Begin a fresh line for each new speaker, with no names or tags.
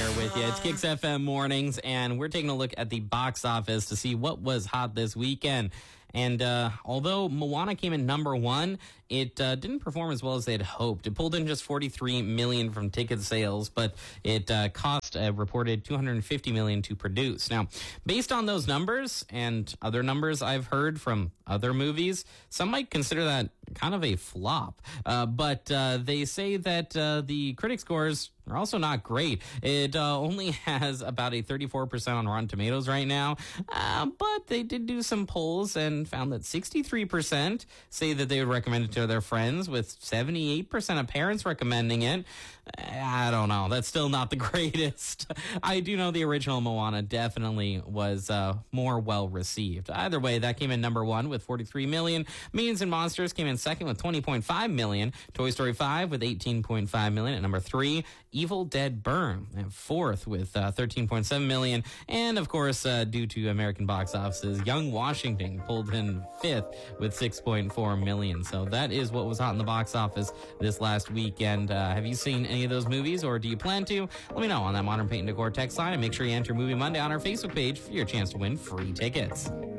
here with you. It's Kicks FM Mornings, and we're taking a look at the box office to see what was hot this weekend. And although Moana came in number one, it didn't perform as well as they had hoped. It pulled in just $43 million from ticket sales, but it cost a reported $250 million to produce. Now, based on those numbers and other numbers I've heard from other movies, some might consider that kind of a flop. But they say that the critic scores are also not great. It only has about a 34% on Rotten Tomatoes right now. But they did do some polls and found that 63% say that they would recommend it to their friends, with 78% of parents recommending it. I don't know. That's still not the greatest. I do know the original Moana definitely was more well received. Either way, that came in number one with $43 million. Minions and Monsters came in second with $20.5 million. Toy Story 5 with $18.5 million at number three. Evil Dead Burn at fourth with $13.7 million. And of course, due to American box offices, Young Washington pulled in fifth with $6.4 million. So that is what was hot in the box office this last weekend. Have you seen any of those movies, or do you plan to? Let me know on that Modern Paint and Decor text line, and make sure you enter Movie Monday on our Facebook page for your chance to win free tickets.